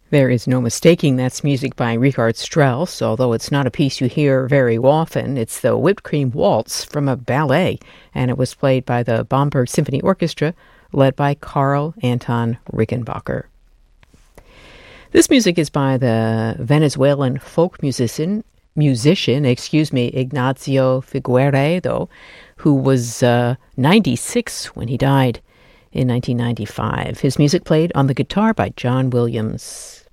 There is no mistaking that's music by Richard Strauss, although it's not a piece you hear very often. It's the Whipped Cream Waltz from a ballet, and it was played by the Bamberg Symphony Orchestra, led by Karl Anton Rickenbacker. This music is by the Venezuelan folk musician Ignacio Figueiredo, who was 96 when he died in 1995. His music played on the guitar by John Williams.